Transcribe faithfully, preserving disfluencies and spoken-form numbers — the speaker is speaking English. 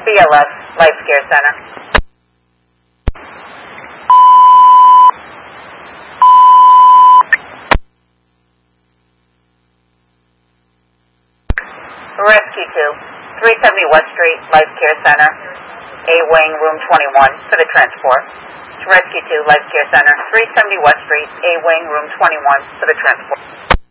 B L S Life Care Center. Rescue two, three seventy West Street, Life Care Center, A Wing, room twenty-one, for the transport. Rescue two, Life Care Center, three seventy West Street, A Wing, room twenty-one, for the transport.